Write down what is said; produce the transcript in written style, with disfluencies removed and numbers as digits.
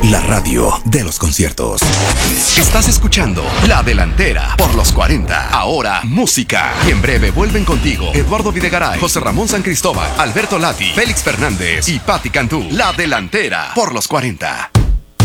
la radio de los conciertos. Estás escuchando La Delantera por los 40. Ahora, música. Y en breve vuelven contigo Eduardo Videgaray, José Ramón San Cristóbal, Alberto Lati, Félix Fernández y Patti Cantú. La Delantera por los 40.